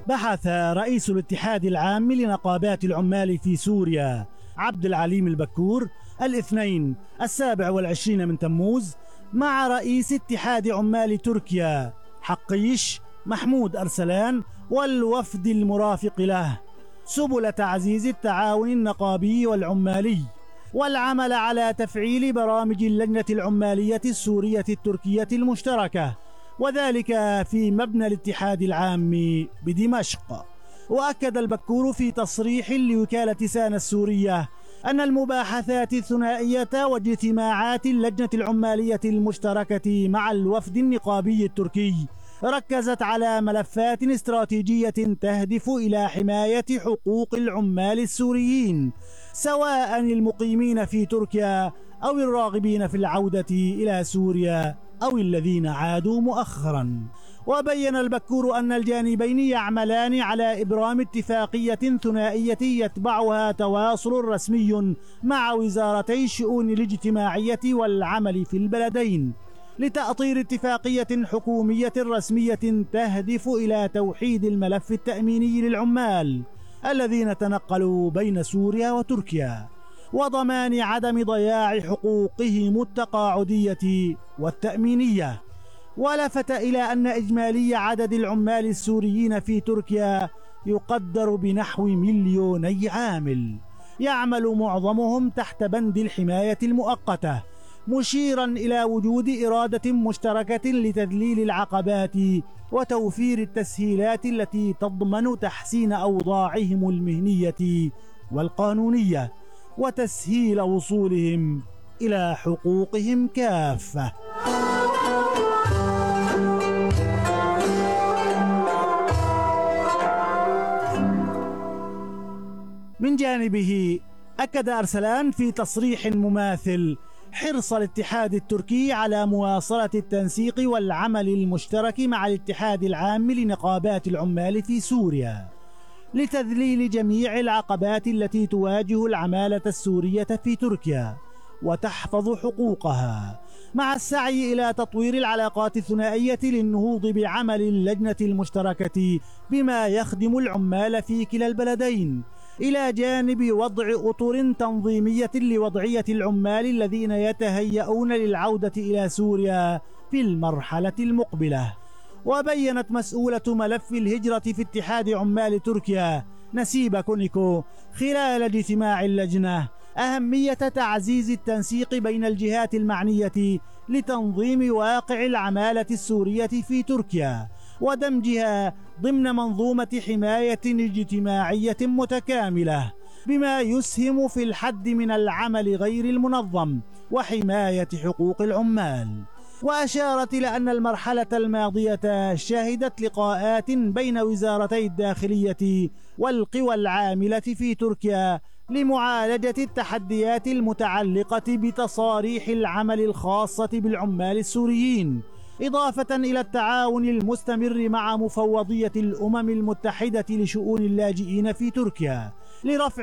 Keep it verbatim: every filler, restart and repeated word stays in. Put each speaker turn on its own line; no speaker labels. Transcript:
بحث رئيس الاتحاد العام لنقابات العمال في سوريا عبد العليم البكور الاثنين السابع والعشرين من تموز مع رئيس اتحاد عمال تركيا حقيش محمود أرسلان والوفد المرافق له سبل تعزيز التعاون النقابي والعمالي والعمل على تفعيل برامج اللجنة العمالية السورية التركية المشتركة، وذلك في مبنى الاتحاد العام بدمشق. وأكد البكور في تصريح لوكالة سانا السورية أن المباحثات الثنائية واجتماعات اللجنة العمالية المشتركة مع الوفد النقابي التركي ركزت على ملفات استراتيجية تهدف إلى حماية حقوق العمال السوريين سواء المقيمين في تركيا أو الراغبين في العودة إلى سوريا أو الذين عادوا مؤخرا. وبين البكور أن الجانبين يعملان على إبرام اتفاقية ثنائية يتبعها تواصل رسمي مع وزارتي الشؤون الاجتماعية والعمل في البلدين لتأطير اتفاقية حكومية رسمية تهدف إلى توحيد الملف التأميني للعمال الذين تنقلوا بين سوريا وتركيا وضمان عدم ضياع حقوقهم التقاعدية والتأمينية. ولفت إلى أن إجمالي عدد العمال السوريين في تركيا يقدر بنحو مليوني عامل يعمل معظمهم تحت بند الحماية المؤقتة، مشيرا إلى وجود إرادة مشتركة لتذليل العقبات وتوفير التسهيلات التي تضمن تحسين أوضاعهم المهنية والقانونية وتسهيل وصولهم إلى حقوقهم كافة. من جانبه أكد أرسلان في تصريح مماثل حرص الاتحاد التركي على مواصلة التنسيق والعمل المشترك مع الاتحاد العام لنقابات العمال في سوريا لتذليل جميع العقبات التي تواجه العمالة السورية في تركيا وتحفظ حقوقها، مع السعي إلى تطوير العلاقات الثنائية للنهوض بعمل اللجنة المشتركة بما يخدم العمال في كلا البلدين، إلى جانب وضع أطر تنظيمية لوضعية العمال الذين يتهيئون للعودة إلى سوريا في المرحلة المقبلة. وبينت مسؤولة ملف الهجرة في اتحاد عمال تركيا نسيبة كونيكو خلال اجتماع اللجنة أهمية تعزيز التنسيق بين الجهات المعنية لتنظيم واقع العمالة السورية في تركيا ودمجها ضمن منظومة حماية اجتماعية متكاملة بما يسهم في الحد من العمل غير المنظم وحماية حقوق العمال. وأشارت إلى أن المرحلة الماضية شهدت لقاءات بين وزارتي الداخلية والقوى العاملة في تركيا لمعالجة التحديات المتعلقة بتصاريح العمل الخاصة بالعمال السوريين، إضافة إلى التعاون المستمر مع مفوضية الأمم المتحدة لشؤون اللاجئين في تركيا لرفع